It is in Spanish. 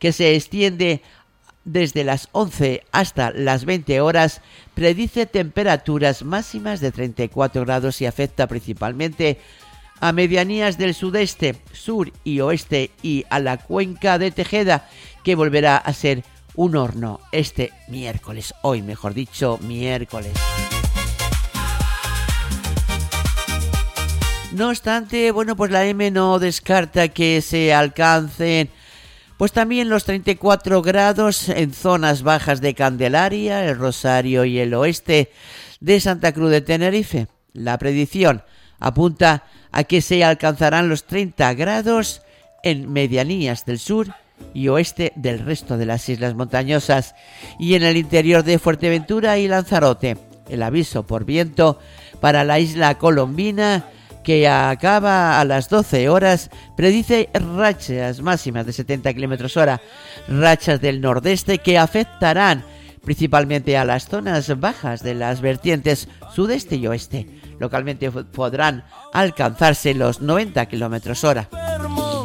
que se extiende desde las 11 hasta las 20 horas, predice temperaturas máximas de 34 grados y afecta principalmente a medianías del sudeste, sur y oeste y a la cuenca de Tejeda, que volverá a ser un horno este miércoles, hoy mejor dicho, miércoles. No obstante, pues la EME no descarta que se alcancen pues también los 34 grados en zonas bajas de Candelaria, el Rosario y el oeste de Santa Cruz de Tenerife. La predicción apunta a que se alcanzarán los 30 grados en medianías del sur y oeste del resto de las islas montañosas y en el interior de Fuerteventura y Lanzarote. El aviso por viento para la isla Colombina, que acaba a las 12 horas, predice rachas máximas de 70 km/h, rachas del nordeste que afectarán principalmente a las zonas bajas de las vertientes sudeste y oeste. Localmente podrán alcanzarse los 90 km/h.